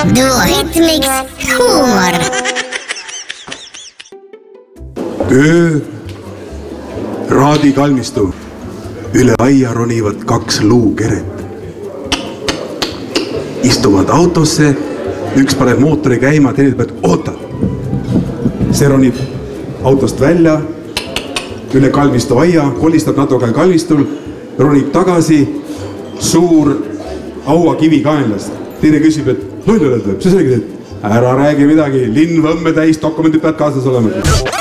Duo Hitmix huumor. Öö, raadikalmistu. Üle aia ronivad 2 luukeret. Istuvad autosse, üks paneb mootori käima, teine peab, oota. See ronib autost välja, üle kalmistu aia, kolistab natuke kalmistul, ronib tagasi, suur hauakivi kaenlast. Teine küsib, et loll oled, see selge, et ära räägi midagi, linn võmme täis, dokumendid pead kaasas olema.